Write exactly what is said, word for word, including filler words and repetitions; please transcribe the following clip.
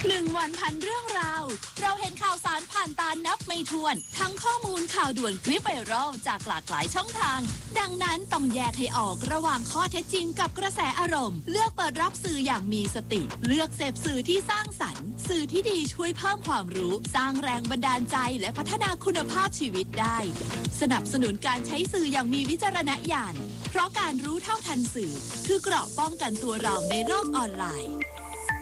หนึ่งวันพันเรื่องราวเราเห็นข่าวสารผ่านตานับไม่ถ้วนทั้งข้อมูลข่าวด่วนคลิปไวรัลจากหลากหลายช่องทางดังนั้นต้องแยกให้ออกระหว่างข้อเท็จจริงกับกระแสอารมณ์เลือกเปิดรับสื่ออย่างมีสติเลือกเสพสื่อที่สร้างสรรค์สื่อที่ดีช่วยเพิ่มความรู้สร้างแรงบันดาลใจและพัฒนาคุณภาพชีวิตได้สนับสนุนการใช้สื่ออย่างมีวิจารณญาณเพราะการรู้เท่าทันสื่อคือเกราะป้องกันตัวเราในโลกออนไลน์